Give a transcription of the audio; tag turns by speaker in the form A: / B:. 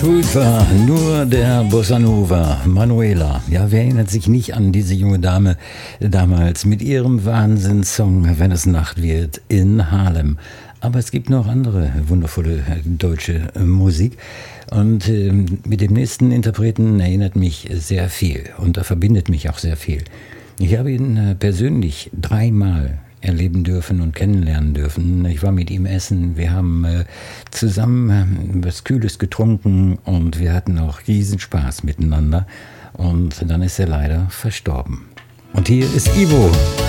A: Früh war nur der Bossa Nova, Manuela. Ja, wer erinnert sich nicht an diese junge Dame damals mit ihrem Wahnsinnssong Wenn es Nacht wird in Harlem. Aber es gibt noch andere wundervolle deutsche Musik. Und mit dem nächsten Interpreten erinnert mich sehr viel. Und da verbindet mich auch sehr viel. Ich habe ihn persönlich 3-mal erleben dürfen und kennenlernen dürfen. Ich war mit ihm essen, wir haben zusammen was Kühles getrunken und wir hatten auch Riesenspaß miteinander. Und dann ist er leider verstorben. Und hier ist Ivo.